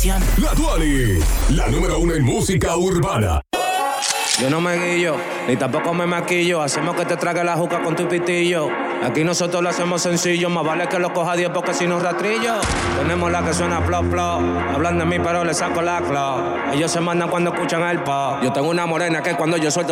presión. La Duali, la número uno en música urbana. Yo no me guillo, ni tampoco me maquillo. Hacemos que te trague la juca con tu pitillo. Aquí nosotros lo hacemos sencillo. Más vale que lo coja 10 porque si no rastrillo. Tenemos la que suena plop plop. Hablan de mí pero le saco la claw. Ellos se mandan cuando escuchan el pop. Yo tengo una morena que cuando yo suelto